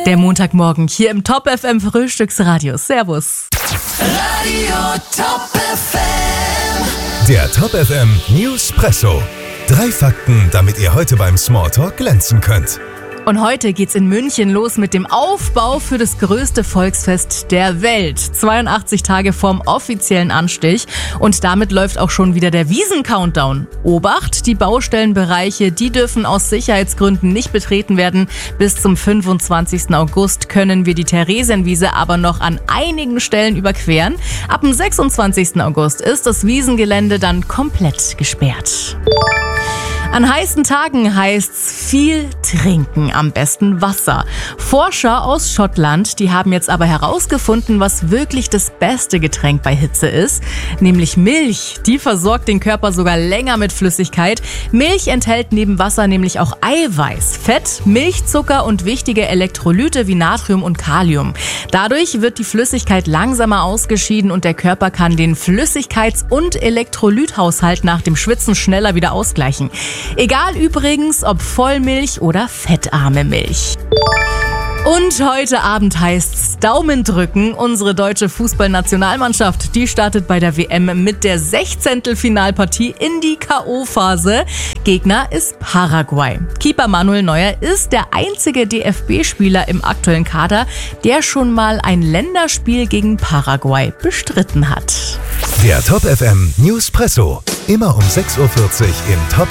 Der Montagmorgen hier im Top FM Frühstücksradio. Servus. Radio Top FM. Der Top FM Newspresso. 3 Fakten, damit ihr heute beim Smalltalk glänzen könnt. Und heute geht's in München los mit dem Aufbau für das größte Volksfest der Welt. 82 Tage vorm offiziellen Anstich. Und damit läuft auch schon wieder der Wiesen-Countdown. Obacht, die Baustellenbereiche, die dürfen aus Sicherheitsgründen nicht betreten werden. Bis zum 25. August können wir die Theresienwiese aber noch an einigen Stellen überqueren. Ab dem 26. August ist das Wiesengelände dann komplett gesperrt. An heißen Tagen heißt's viel trinken, am besten Wasser. Forscher aus Schottland, die haben jetzt aber herausgefunden, was wirklich das beste Getränk bei Hitze ist, nämlich Milch. Die versorgt den Körper sogar länger mit Flüssigkeit. Milch enthält neben Wasser nämlich auch Eiweiß, Fett, Milchzucker und wichtige Elektrolyte wie Natrium und Kalium. Dadurch wird die Flüssigkeit langsamer ausgeschieden und der Körper kann den Flüssigkeits- und Elektrolythaushalt nach dem Schwitzen schneller wieder ausgleichen. Egal übrigens, ob Vollmilch oder fettarme Milch. Und heute Abend heißt's Daumen drücken. Unsere deutsche Fußballnationalmannschaft, die startet bei der WM mit der 16. Finalpartie in die K.O.-Phase. Gegner ist Paraguay. Keeper Manuel Neuer ist der einzige DFB-Spieler im aktuellen Kader, der schon mal ein Länderspiel gegen Paraguay bestritten hat. Der Top FM Newspresso. Immer um 6:40 Uhr im Top